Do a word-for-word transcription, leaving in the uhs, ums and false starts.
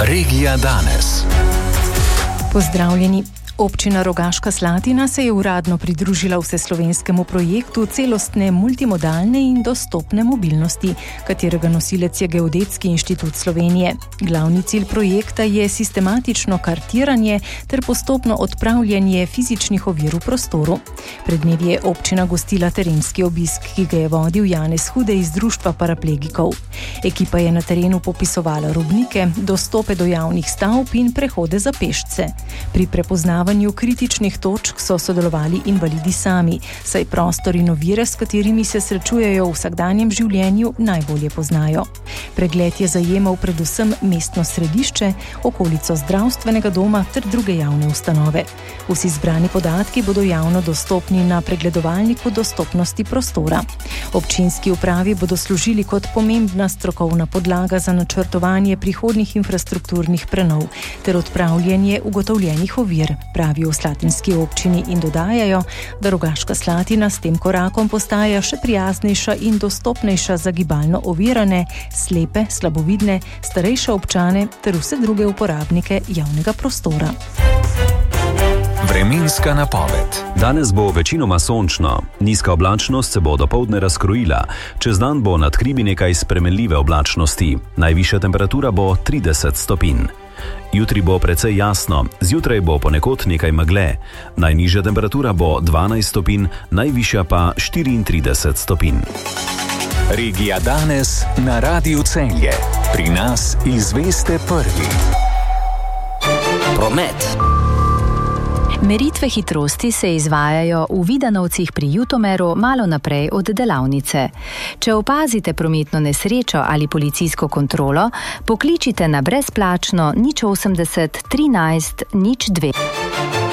Regija danes. Pozdravljeni. Občina Rogaška Slatina se je uradno pridružila vseslovenskemu projektu celostne multimodalne in dostopne mobilnosti, katerega nosilec je Geodetski inštitut Slovenije. Glavni cilj projekta je sistematično kartiranje ter postopno odpravljanje fizičnih ovir v prostoru. Pred dnevi je občina gostila terenski obisk, ki ga je vodil Janez Hude iz Društva paraplegikov. Ekipa je na terenu popisovala robnike, dostope do javnih stavb in prehode za pešce. Pri prepoznavanju kritičnih točk so sodelovali invalidi sami, saj prostor in ovire, s katerimi se srečujejo v vsakdanjem življenju, najbolje poznajo. Pregled je zajemal predvsem mestno središče, okolico zdravstvenega doma ter druge javne ustanove. Vsi zbrani podatki bodo javno dostopni na pregledovalniku dostopnosti prostora. Občinski upravi bodo služili kot pomembna strokovna podlaga za načrtovanje prihodnjih infrastrukturnih prenov ter odpravljanje ugotovljenih ovir, pravijo v slatinski občini in dodajajo, da Rogaška Slatina s tem korakom postaja še prijaznejša in dostopnejša za gibalno ovirane, slepe, slabovidne, starejše občane ter vse druge uporabnike javnega prostora. Vremenska napoved. Danes bo večinoma sončno. Nizka oblačnost se bo dopoldne razkrojila. Čez dan bo nad hribi nekaj spremenljive oblačnosti. Najvišja temperatura bo trideset stopinj. Jutri bo precej jasno, zjutraj bo ponekod nekaj megle. Najnižja temperatura bo dvanajst stopinj, najvišja pa štiriintrideset stopinj. Regija danes na Radiu Celje. Pri nas izveste prvi. Promet. Meritve hitrosti se izvajajo v Vidanovcih pri Jutomeru malo naprej od delavnice. Če opazite prometno nesrečo ali policijsko kontrolo, pokličite na brezplačno nič osemdeset trinajst nič dve.